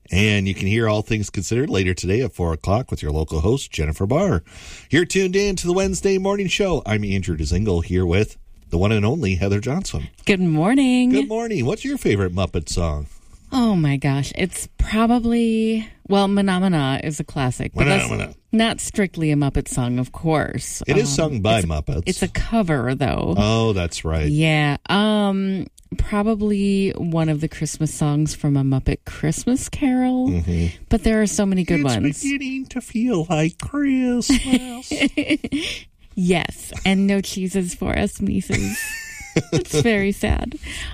And you can hear All Things Considered later today at 4 o'clock with your local host, Jennifer Barr. You're tuned in to the Wednesday Morning Show. I'm Andrew DeZingle here with the one and only Heather Johnson. Good morning. Good morning. What's your favorite Muppet song? Oh, my gosh. It's probably, well, Mana is a classic. But that's not strictly a Muppet song, of course. It is sung by Muppets. It's a cover, though. Oh, that's right. Yeah. Probably one of the Christmas songs from A Muppet Christmas Carol. Mm-hmm. But there are so many good ones. It's beginning to feel like Christmas. Yes, and no cheeses for us Mises. It's very sad.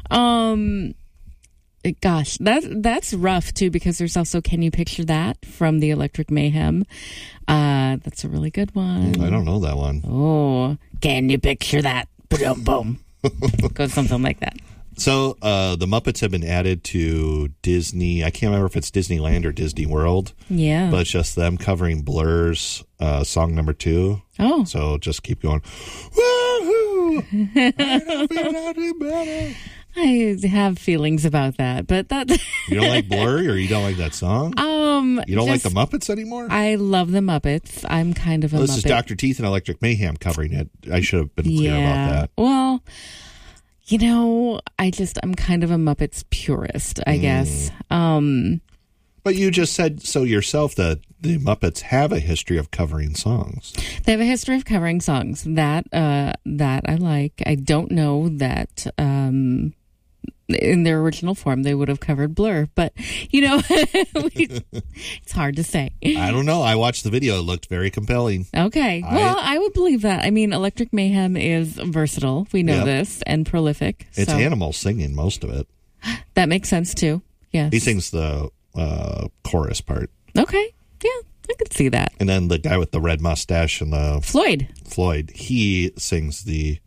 Gosh, that's rough too, because there's also Can You Picture That from the Electric Mayhem. That's a really good one. I don't know that one. Oh, Can You Picture That? Boom, boom. Goes something like that. So the Muppets have been added to Disney. I can't remember if it's Disneyland or Disney World. Yeah. But it's just them covering Blur's song number 2. Oh. So just keep going. Woo-hoo! I have feelings about that, but that You don't like Blur, or you don't like that song? You don't like the Muppets anymore? I love the Muppets. I'm kind of a Muppet. This is Dr. Teeth and Electric Mayhem covering it. I should have been clear about that. Well, you know, I'm kind of a Muppets purist, I guess. But you just said so yourself that the Muppets have a history of covering songs. They have a history of covering songs that I like. I don't know that in their original form they would have covered Blur, but you know, it's hard to say. I don't know. I watched the video; it looked very compelling. Okay, well, I would believe that. I mean, Electric Mayhem is versatile. We know this, and prolific. It's animals singing most of it. That makes sense too. Yes, he sings the chorus part. Okay, yeah, I could see that. And then the guy with the red mustache and the Floyd, he sings the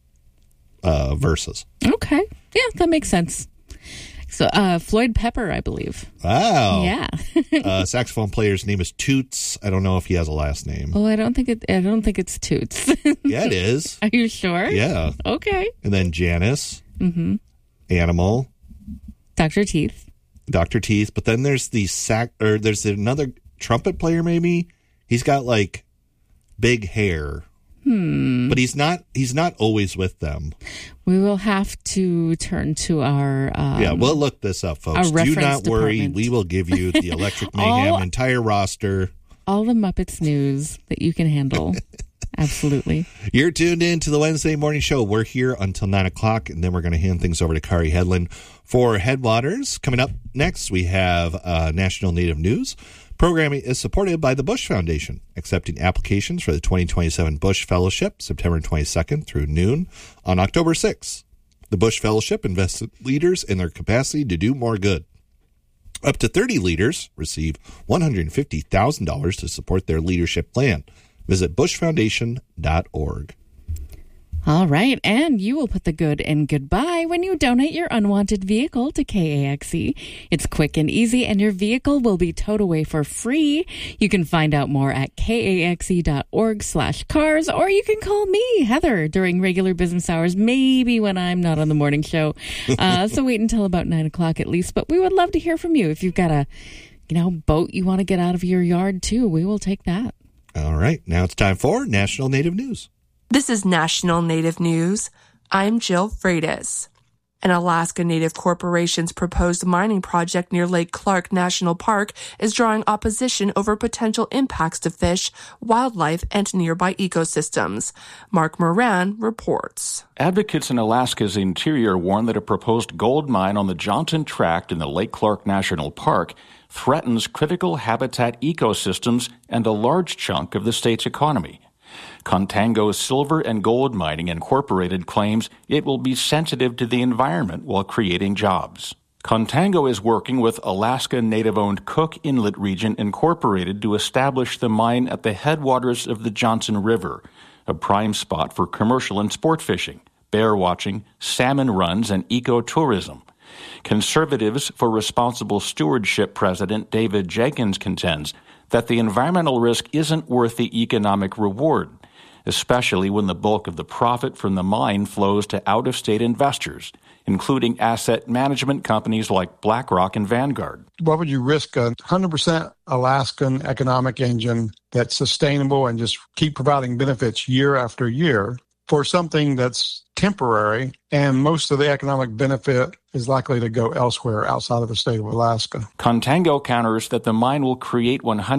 verses. Okay, yeah, that makes sense. So Floyd Pepper, I believe. Wow. Yeah. Saxophone player's name is Toots. I don't know if he has a last name. Oh, I don't think it's Toots. Yeah, it is. Are you sure? Yeah. Okay. And then Janice. Mm-hmm. Animal. Dr. Teeth. But then there's there's another trumpet player. Maybe he's got like big hair. But he's not always with them. We will have to turn to our we'll look this up, folks. Do not worry. Department. We will give you the Electric Mayhem entire roster. All the Muppets news that you can handle. Absolutely. You're tuned in to the Wednesday Morning Show. We're here until 9 o'clock, and then we're going to hand things over to Kari Hedlund for Headwaters. Coming up next, we have National Native News. Programming is supported by the Bush Foundation, accepting applications for the 2027 Bush Fellowship, September 22nd through noon on October 6th. The Bush Fellowship invests in leaders in their capacity to do more good. Up to 30 leaders receive $150,000 to support their leadership plan. Visit bushfoundation.org. All right, and you will put the good in goodbye when you donate your unwanted vehicle to KAXE. It's quick and easy, and your vehicle will be towed away for free. You can find out more at kaxe.org/cars, or you can call me, Heather, during regular business hours, maybe when I'm not on the morning show. So wait until about 9 o'clock at least, but we would love to hear from you. If you've got a, boat you want to get out of your yard too, we will take that. All right, now it's time for National Native News. This is National Native News. I'm Jill Freitas. An Alaska Native Corporation's proposed mining project near Lake Clark National Park is drawing opposition over potential impacts to fish, wildlife, and nearby ecosystems. Mark Moran reports. Advocates in Alaska's interior warn that a proposed gold mine on the Johnson Tract in the Lake Clark National Park threatens critical habitat ecosystems and a large chunk of the state's economy. Contango Silver and Gold Mining Incorporated claims it will be sensitive to the environment while creating jobs. Contango is working with Alaska Native-owned Cook Inlet Region Incorporated to establish the mine at the headwaters of the Johnson River, a prime spot for commercial and sport fishing, bear watching, salmon runs, and ecotourism. Conservatives for Responsible Stewardship President David Jenkins contends that the environmental risk isn't worth the economic reward, especially when the bulk of the profit from the mine flows to out-of-state investors. including asset management companies like BlackRock and Vanguard. What would you risk a 100% Alaskan economic engine that's sustainable and just keep providing benefits year after year for something that's temporary, and most of the economic benefit is likely to go elsewhere outside of the state of Alaska? Contango counters that the mine will create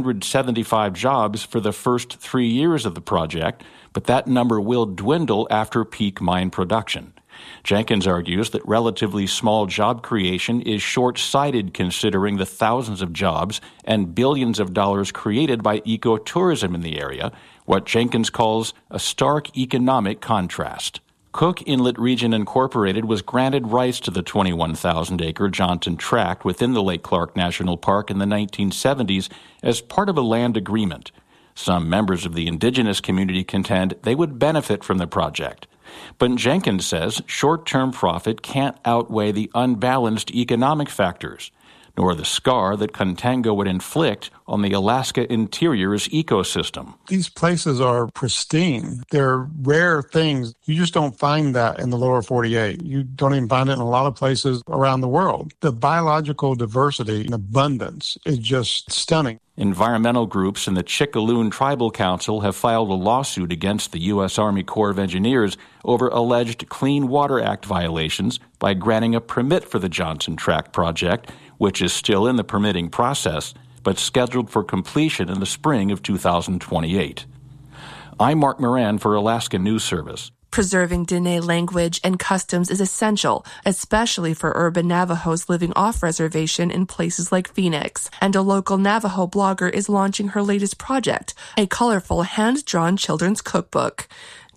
175 jobs for the first 3 years of the project, but that number will dwindle after peak mine production. Jenkins argues that relatively small job creation is short-sighted considering the thousands of jobs and billions of dollars created by ecotourism in the area, what Jenkins calls a stark economic contrast. Cook Inlet Region Incorporated was granted rights to the 21,000-acre Johnson Tract within the Lake Clark National Park in the 1970s as part of a land agreement. Some members of the indigenous community contend they would benefit from the project. But Jenkins says short-term profit can't outweigh the unbalanced economic factors, nor the scar that Contango would inflict on the Alaska interior's ecosystem. These places are pristine. They're rare things. You just don't find that in the lower 48. You don't even find it in a lot of places around the world. The biological diversity and abundance is just stunning. Environmental groups and the Chickaloon Tribal Council have filed a lawsuit against the U.S. Army Corps of Engineers over alleged Clean Water Act violations by granting a permit for the Johnson Tract project, which is still in the permitting process, but scheduled for completion in the spring of 2028. I'm Mark Moran for Alaska News Service. Preserving Diné language and customs is essential, especially for urban Navajos living off-reservation in places like Phoenix. And a local Navajo blogger is launching her latest project, a colorful hand-drawn children's cookbook.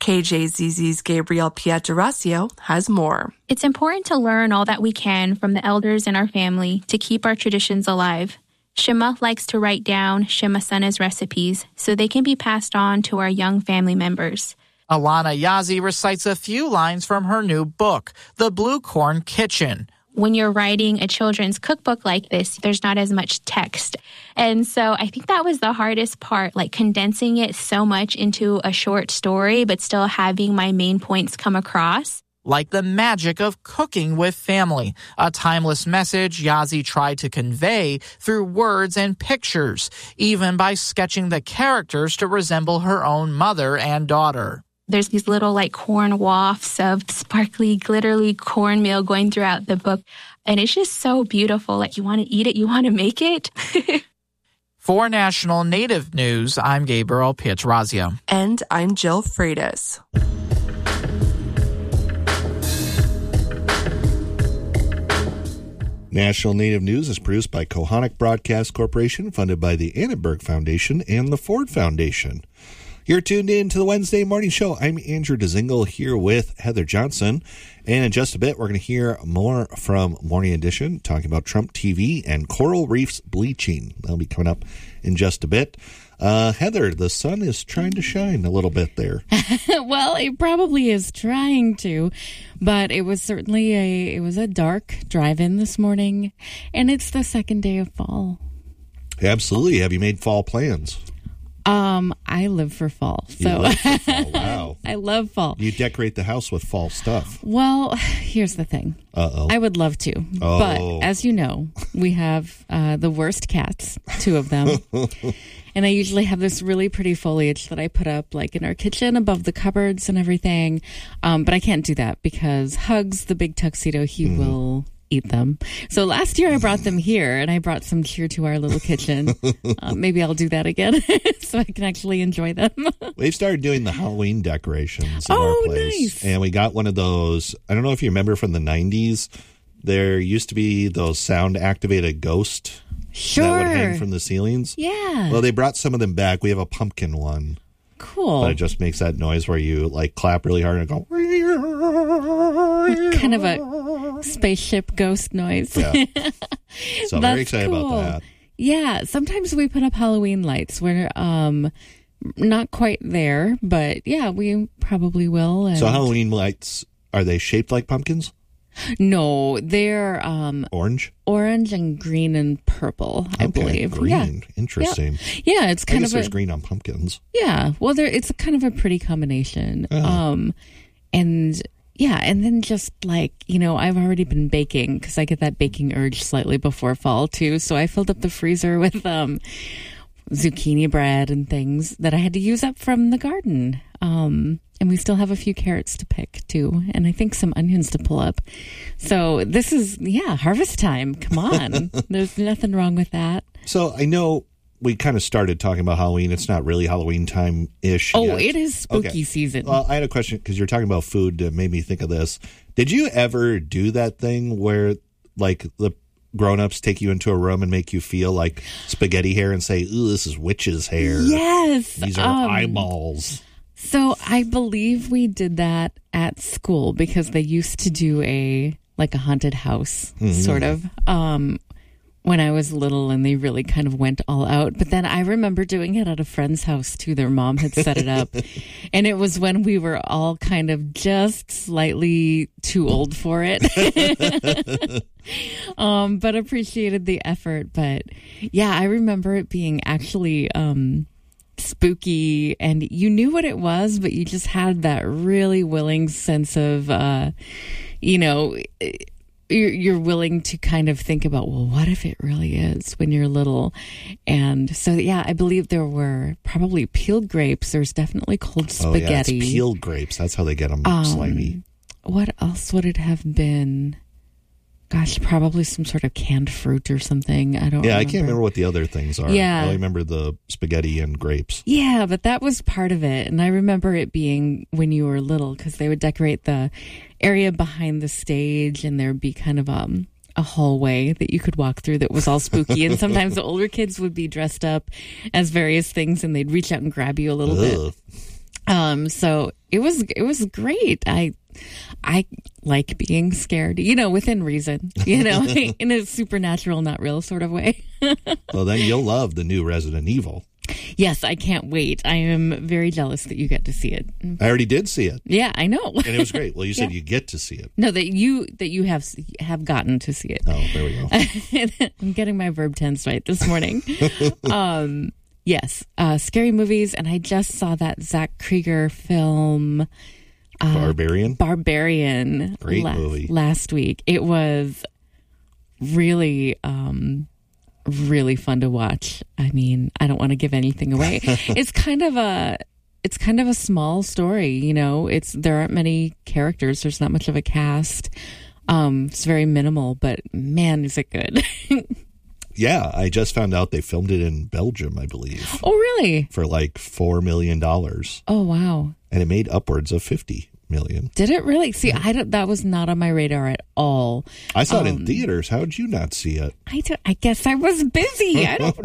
KJZZ's Gabrielle Pietrasio has more. It's important to learn all that we can from the elders in our family to keep our traditions alive. Shima likes to write down Shimasana's recipes so they can be passed on to our young family members. Alana Yazzie recites a few lines from her new book, The Blue Corn Kitchen. When you're writing a children's cookbook like this, there's not as much text. And so I think that was the hardest part, like condensing it so much into a short story, but still having my main points come across. Like the magic of cooking with family, a timeless message Yazzie tried to convey through words and pictures, even by sketching the characters to resemble her own mother and daughter. There's these little like corn wafts of sparkly, glittery cornmeal going throughout the book. And it's just so beautiful. Like you want to eat it, you want to make it. For National Native News, I'm Gabriel Pietrasio. And I'm Jill Freitas. National Native News is produced by Kohanic Broadcast Corporation, funded by the Annenberg Foundation and the Ford Foundation. You're tuned in to the Wednesday Morning Show. I'm Andrew DeZingle here with Heather Johnson. And in just a bit, we're going to hear more from Morning Edition, talking about Trump TV and coral reefs bleaching. That'll be coming up in just a bit. Heather, the sun is trying to shine a little bit there. Well, it probably is trying to, but it was certainly a dark drive-in this morning, and it's the second day of fall. Absolutely. Have you made fall plans? I live for fall. So You live for fall. Wow. I love fall. You decorate the house with fall stuff. Well, here's the thing. I would love to. But as you know, we have the worst cats, 2 of them. And I usually have this really pretty foliage that I put up like in our kitchen above the cupboards and everything. But I can't do that because Hugs, the big tuxedo, he will eat them. So last year I brought them here, and I brought some here to our little kitchen. Maybe I'll do that again so I can actually enjoy them. We've started doing the Halloween decorations in our place. Nice. And we got one of those, I don't know if you remember from the 90s, there used to be those sound-activated ghosts that would hang from the ceilings. Yeah. Well, they brought some of them back. We have a pumpkin one. Cool. But it just makes that noise where you like clap really hard and go. Kind of a spaceship ghost noise. Yeah. So I'm very excited about that. Yeah. Sometimes we put up Halloween lights. We're not quite there, but yeah, we probably will. And So Halloween lights, are they shaped like pumpkins? No, they're Orange and green and purple, I believe. Green. Yeah. Interesting. Yeah, it's kind of there's green on pumpkins. Yeah, well, it's kind of a pretty combination. Oh. And Yeah, and then just like, I've already been baking because I get that baking urge slightly before fall too. So I filled up the freezer with zucchini bread and things that I had to use up from the garden. And we still have a few carrots to pick too, and I think some onions to pull up. So this is, harvest time. Come on. There's nothing wrong with that. So I know we kind of started talking about Halloween. It's not really Halloween time-ish yet. It is spooky season. Well, I had a question because you're talking about food that made me think of this. Did you ever do that thing where, like, the grown-ups take you into a room and make you feel like spaghetti hair and say, ooh, this is witch's hair? Yes. These are eyeballs. So I believe we did that at school because they used to do a haunted house, sort of, when I was little, and they really kind of went all out. But then I remember doing it at a friend's house too. Their mom had set it up. And it was when we were all kind of just slightly too old for it. But appreciated the effort. But yeah, I remember it being actually spooky, and you knew what it was, but you just had that really willing sense of, you're willing to kind of think about, well, what if it really is when you're little? And so, yeah, I believe there were probably peeled grapes. There's definitely cold spaghetti. Oh, yeah, it's peeled grapes. That's how they get them slimy. What else would it have been? Gosh, probably some sort of canned fruit or something. I don't remember. I can't remember what the other things are. Yeah. I only remember the spaghetti and grapes. Yeah, but that was part of it. And I remember it being when you were little because they would decorate the area behind the stage, and there'd be kind of a hallway that you could walk through that was all spooky. And sometimes the older kids would be dressed up as various things, and they'd reach out and grab you a little bit. So it was great. I like being scared, within reason, in a supernatural, not real sort of way. Well, then you'll love the new Resident Evil. Yes, I can't wait. I am very jealous that you get to see it. I already did see it. Yeah, I know. And it was great. Well, you said you get to see it. No, that you have gotten to see it. Oh, there we go. I'm getting my verb tense right this morning. Yes, scary movies, and I just saw that Zach Krieger film, Barbarian. Great movie. Last week. It was really, really fun to watch. I mean, I don't want to give anything away. It's kind of a small story, there aren't many characters. There's not much of a cast. It's very minimal, but man, is it good. Yeah, I just found out they filmed it in Belgium, I believe. Oh, really? For like $4 million. Oh, wow. And it made upwards of $50 million. Did it really? See, that was not on my radar at all. I saw it in theaters. How did you not see it? I guess I was busy. I don't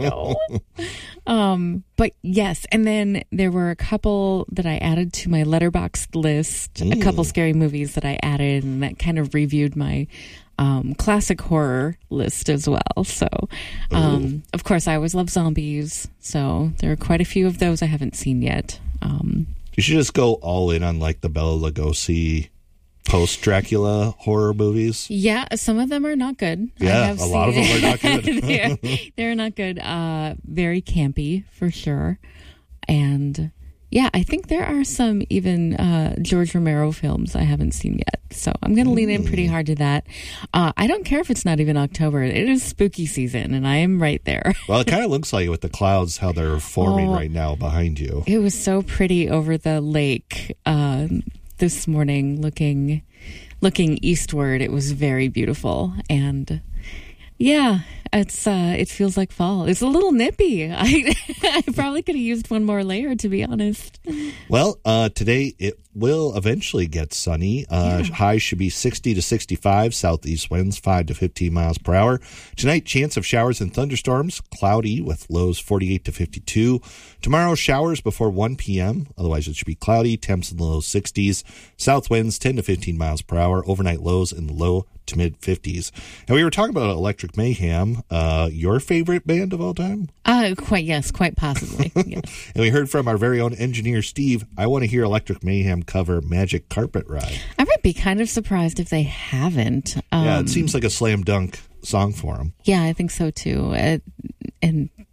know. But yes, and then there were a couple that I added to my Letterboxd list, a couple scary movies that I added, and that kind of reviewed my classic horror list as well. So, of course, I always love zombies. So there are quite a few of those I haven't seen yet. You should just go all in on like the Bela Lugosi post-Dracula horror movies. Yeah, some of them are not good. Yeah, a lot of them are not good. They're not good. Very campy, for sure. And yeah, I think there are some even George Romero films I haven't seen yet. So I'm going to lean in pretty hard to that. I don't care if it's not even October. It is spooky season, and I am right there. Well, it kind of looks like it with the clouds, how they're forming right now behind you. It was so pretty over the lake this morning, looking eastward. It was very beautiful, and yeah, it feels like fall. It's a little nippy. I probably could have used one more layer, to be honest. Well, today it will eventually get sunny. Highs should be 60 to 65, southeast winds 5 to 15 miles per hour. Tonight, chance of showers and thunderstorms, cloudy with lows 48 to 52. Tomorrow, showers before 1 p.m. Otherwise, it should be cloudy, temps in the low 60s. South winds 10 to 15 miles per hour. Overnight lows in the low to mid 50s. And we were talking about Electric Mayhem, your favorite band of all time? Quite possibly. Yes. And we heard from our very own engineer, Steve. I want to hear Electric Mayhem cover Magic Carpet Ride. I would be kind of surprised if they haven't. Yeah, it seems like a slam dunk song for them. Yeah, I think so too. And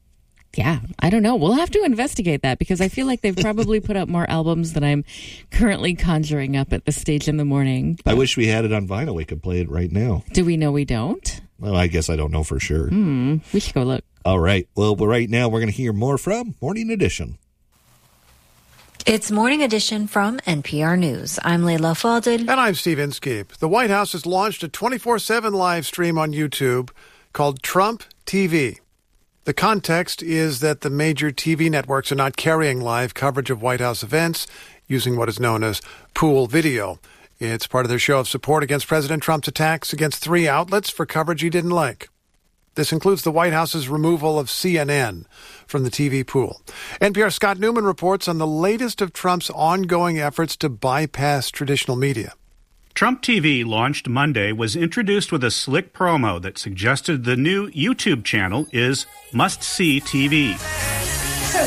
Yeah, I don't know. We'll have to investigate that because I feel like they've probably put out more albums than I'm currently conjuring up at this stage in the morning. I wish we had it on vinyl. We could play it right now. Do we know we don't? Well, I guess I don't know for sure. We should go look. All right. Well, right now we're going to hear more from Morning Edition. It's Morning Edition from NPR News. I'm Leila Fadil. And I'm Steve Inskeep. The White House has launched a 24/7 live stream on YouTube called Trump TV. The context is that the major TV networks are not carrying live coverage of White House events using what is known as pool video. It's part of their show of support against President Trump's attacks against 3 outlets for coverage he didn't like. This includes the White House's removal of CNN from the TV pool. NPR's Scott Newman reports on the latest of Trump's ongoing efforts to bypass traditional media. Trump TV, launched Monday, was introduced with a slick promo that suggested the new YouTube channel is must-see TV. So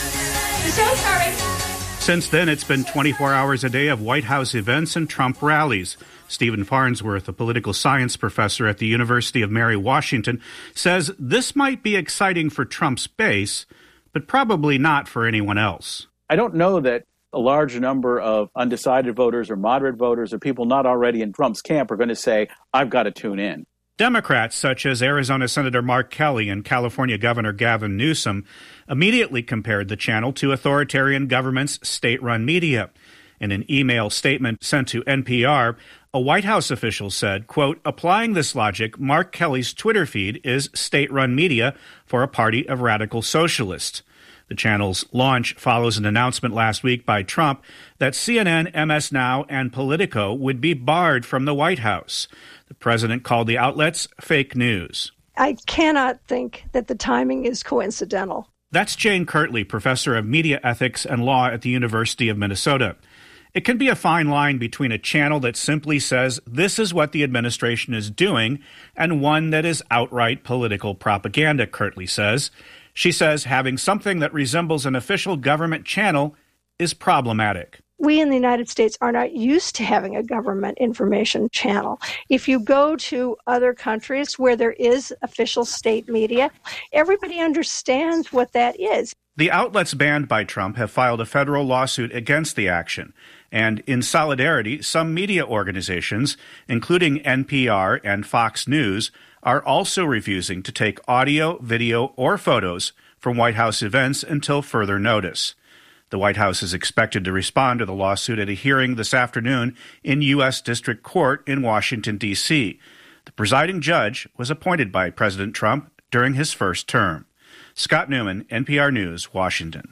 sorry. Since then, it's been 24 hours a day of White House events and Trump rallies. Stephen Farnsworth, a political science professor at the University of Mary Washington, says this might be exciting for Trump's base, but probably not for anyone else. I don't know that a large number of undecided voters or moderate voters or people not already in Trump's camp are going to say, I've got to tune in. Democrats, such as Arizona Senator Mark Kelly and California Governor Gavin Newsom, immediately compared the channel to authoritarian governments' state-run media. In an email statement sent to NPR, a White House official said, quote, applying this logic, Mark Kelly's Twitter feed is state-run media for a party of radical socialists. The channel's launch follows an announcement last week by Trump that CNN, MS Now, and Politico would be barred from the White House. The president called the outlets fake news. I cannot think that the timing is coincidental. That's Jane Kirtley, professor of media ethics and law at the University of Minnesota. It can be a fine line between a channel that simply says this is what the administration is doing and one that is outright political propaganda, Kirtley says. She says having something that resembles an official government channel is problematic. We in the United States are not used to having a government information channel. If you go to other countries where there is official state media, everybody understands what that is. The outlets banned by Trump have filed a federal lawsuit against the action. And in solidarity, some media organizations, including NPR and Fox News, are also refusing to take audio, video, or photos from White House events until further notice. The White House is expected to respond to the lawsuit at a hearing this afternoon in U.S. District Court in Washington, D.C. The presiding judge was appointed by President Trump during his first term. Scott Newman, NPR News, Washington.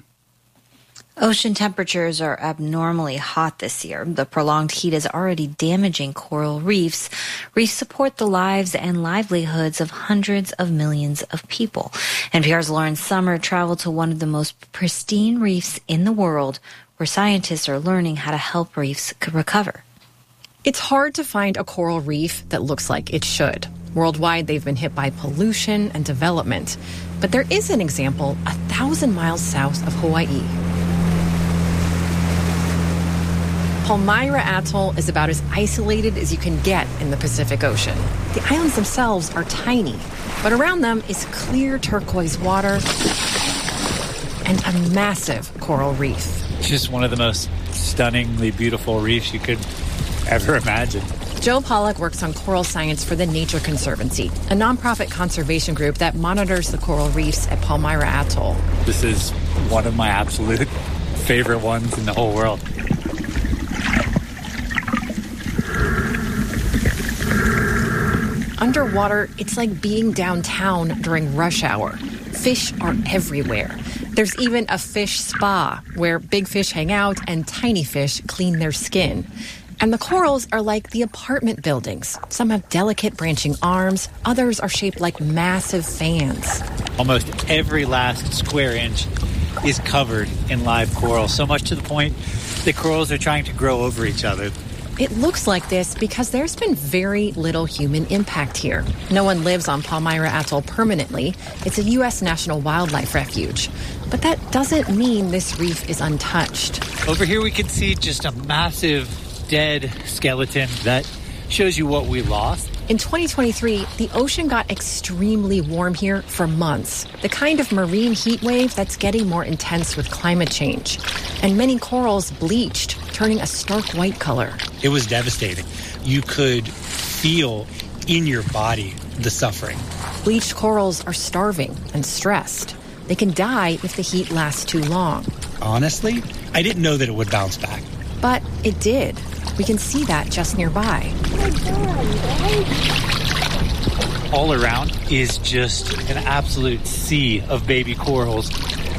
Ocean temperatures are abnormally hot this year. The prolonged heat is already damaging coral reefs. Reefs support the lives and livelihoods of hundreds of millions of people. NPR's Lauren Summer traveled to one of the most pristine reefs in the world, where scientists are learning how to help reefs recover. It's hard to find a coral reef that looks like it should. Worldwide, they've been hit by pollution and development. But there is an example 1,000 miles south of Hawaii. Palmyra Atoll is about as isolated as you can get in the Pacific Ocean. The islands themselves are tiny, but around them is clear turquoise water and a massive coral reef. Just one of the most stunningly beautiful reefs you could ever imagine. Joe Pollack works on coral science for the Nature Conservancy, a nonprofit conservation group that monitors the coral reefs at Palmyra Atoll. This is one of my absolute favorite ones in the whole world. Underwater, it's like being downtown during rush hour. Fish are everywhere. There's even a fish spa where big fish hang out and tiny fish clean their skin. And the corals are like the apartment buildings. Some have delicate branching arms. Others are shaped like massive fans. Almost every last square inch is covered in live coral, so much to the point that corals are trying to grow over each other. It looks like this because there's been very little human impact here. No one lives on Palmyra Atoll permanently. It's a U.S. National Wildlife Refuge. But that doesn't mean this reef is untouched. Over here we can see just a massive dead skeleton that shows you what we lost. In 2023, the ocean got extremely warm here for months, the kind of marine heat wave that's getting more intense with climate change. And many corals bleached, turning a stark white color. It was devastating. You could feel in your body the suffering. Bleached corals are starving and stressed. They can die if the heat lasts too long. Honestly, I didn't know that it would bounce back. But it did. We can see that just nearby. All around is just an absolute sea of baby corals.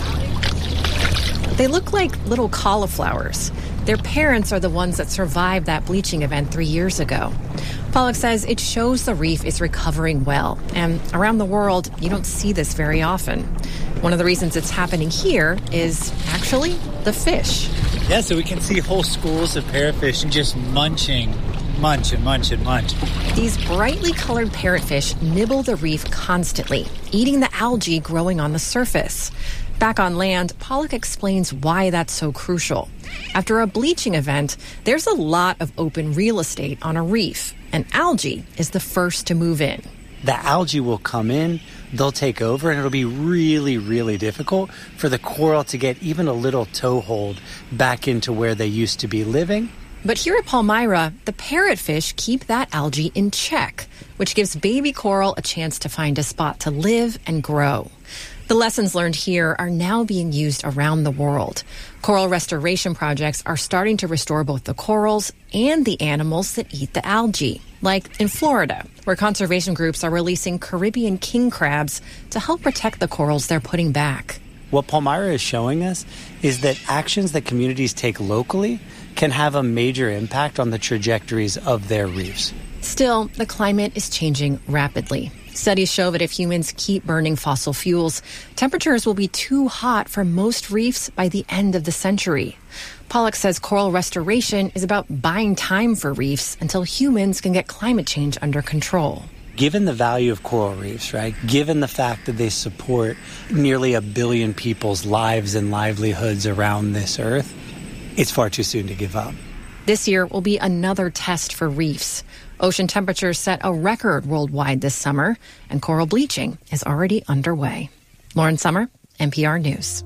They look like little cauliflowers. Their parents are the ones that survived that bleaching event 3 years ago. Pollock says it shows the reef is recovering well. And around the world, you don't see this very often. One of the reasons it's happening here is actually the fish. Yeah, so we can see whole schools of parrotfish just munching, munch and munch and munch. These brightly colored parrotfish nibble the reef constantly, eating the algae growing on the surface. Back on land, Pollock explains why that's so crucial. After a bleaching event, there's a lot of open real estate on a reef, and algae is the first to move in. The algae will come in, they'll take over, and it'll be really, really difficult for the coral to get even a little toehold back into where they used to be living. But here at Palmyra, the parrotfish keep that algae in check, which gives baby coral a chance to find a spot to live and grow. The lessons learned here are now being used around the world. Coral restoration projects are starting to restore both the corals and the animals that eat the algae, like in Florida, where conservation groups are releasing Caribbean king crabs to help protect the corals they're putting back. What Palmyra is showing us is that actions that communities take locally can have a major impact on the trajectories of their reefs. Still, the climate is changing rapidly. Studies show that if humans keep burning fossil fuels, temperatures will be too hot for most reefs by the end of the century. Pollock says coral restoration is about buying time for reefs until humans can get climate change under control. Given the value of coral reefs, right, given the fact that they support nearly 1 billion people's lives and livelihoods around this earth, it's far too soon to give up. This year will be another test for reefs. Ocean temperatures set a record worldwide this summer, and coral bleaching is already underway. Lauren Sommer, NPR News.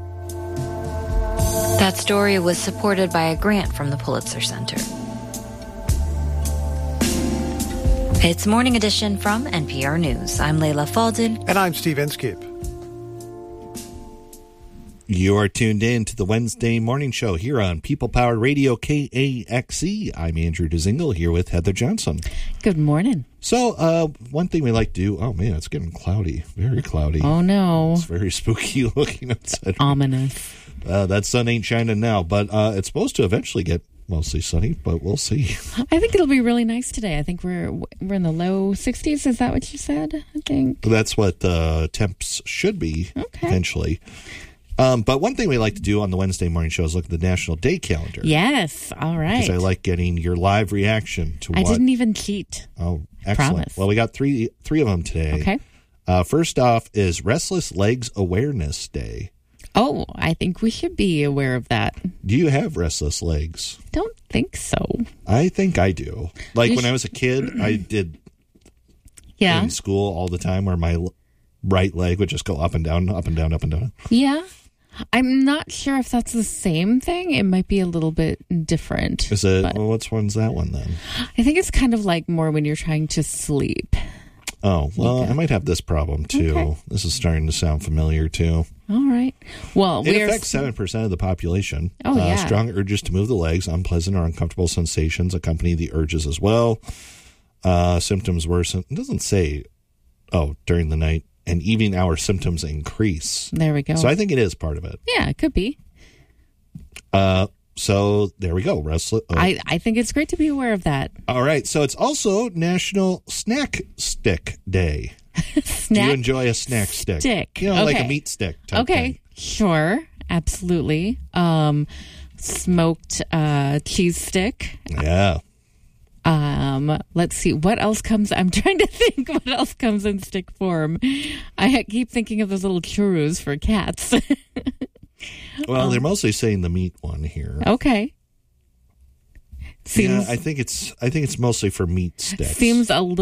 That story was supported by a grant from the Pulitzer Center. It's Morning Edition from NPR News. I'm Leila Faldin. And I'm Steve Inskeep. You are tuned in to the Wednesday morning show here on People Powered Radio KAXE. I'm Andrew Dzingel here with Heather Johnson. Good morning. So, one thing we like to do, oh man, it's getting cloudy, very cloudy. Oh no. It's very spooky looking outside. Ominous. That sun ain't shining now, but it's supposed to eventually get mostly sunny, but we'll see. I think it'll be really nice today. I think we're in the low 60s. Is that what you said? I think. That's what the temps should be eventually. But one thing we like to do on the Wednesday morning show is look at the National Day calendar. Yes, all right. Because I like getting your live reaction to what... I didn't even cheat. Oh, excellent. Promise. Well, we got three of them today. Okay. First off is Restless Legs Awareness Day. Oh, I think we should be aware of that. Do you have restless legs? Don't think so. I think I do. Like when I was a kid, I did in school all the time where my right leg would just go up and down, up and down, up and down. Yeah. I'm not sure if that's the same thing. It might be a little bit different. Is it? Well, which one's that one then? I think it's kind of like more when you're trying to sleep. Oh, well, I might have this problem too. Okay. This is starting to sound familiar too. All right. Well, it affects 7% of the population. Oh, yeah. Strong urges to move the legs, unpleasant or uncomfortable sensations accompany the urges as well. Symptoms worsen. It doesn't say, during the night and evening hour symptoms increase. There we go. So I think it is part of it. Yeah, it could be. So there we go. I think it's great to be aware of that. All right. So it's also National Snack Stick Day. Do you enjoy a snack stick? You know, like a meat stick type thing. Sure. Absolutely. Smoked cheese stick. Yeah. Let's see what else comes. I'm trying to think what else comes in stick form. I keep thinking of those little churros for cats. Well, they're mostly saying the meat one here. Okay. I think it's mostly for meat sticks. Seems a little